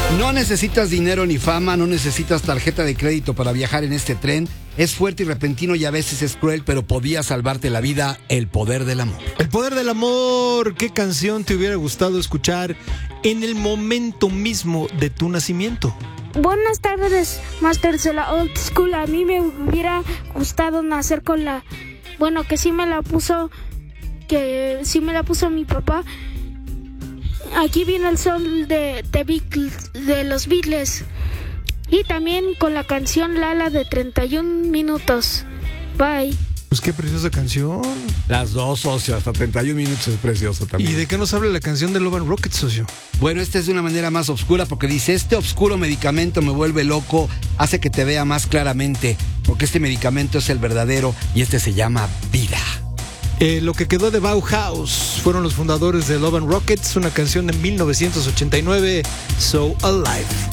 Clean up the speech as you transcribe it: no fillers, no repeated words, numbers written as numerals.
No necesitas dinero ni fama, no necesitas tarjeta de crédito para viajar en este tren. Es fuerte y repentino y a veces es cruel, pero podía salvarte la vida. El poder del amor. El poder del amor. ¿Qué canción te hubiera gustado escuchar en el momento mismo de tu nacimiento? Buenas tardes, Masters de la Old School. A mí me hubiera gustado nacer con la... Bueno, que sí me la puso mi papá. Aquí viene el sol de los Beatles. Y también con la canción Lala de 31 minutos. Bye. Pues qué preciosa canción. Las dos, socio, hasta 31 minutos es precioso también. ¿Y de qué nos habla la canción de Love and Rockets, socio? Bueno, esta es de una manera más oscura porque dice: este oscuro medicamento me vuelve loco, hace que te vea más claramente, porque este medicamento es el verdadero y este se llama vida. Lo que quedó de Bauhaus fueron los fundadores de Love and Rockets, una canción de 1989, So Alive.